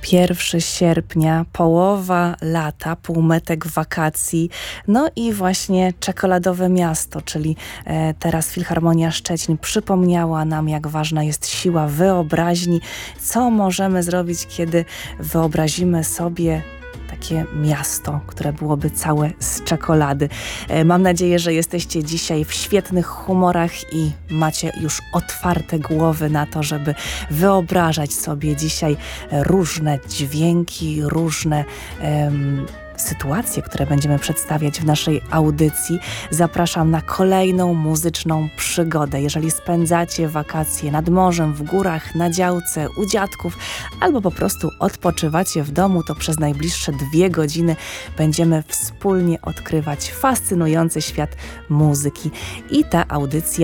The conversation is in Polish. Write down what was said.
1 sierpnia, połowa lata, półmetek wakacji, no i właśnie czekoladowe miasto, czyli teraz Filharmonia Szczecin przypomniała nam, jak ważna jest siła wyobraźni, co możemy zrobić, kiedy wyobrazimy sobie takie miasto, które byłoby całe z czekolady. Mam nadzieję, że jesteście dzisiaj w świetnych humorach i macie już otwarte głowy na to, żeby wyobrażać sobie dzisiaj różne dźwięki, różne sytuacje, które będziemy przedstawiać w naszej audycji. Zapraszam na kolejną muzyczną przygodę. Jeżeli spędzacie wakacje nad morzem, w górach, na działce, u dziadków, albo po prostu odpoczywacie w domu, to przez najbliższe 2 godziny będziemy wspólnie odkrywać fascynujący świat muzyki. I ta audycja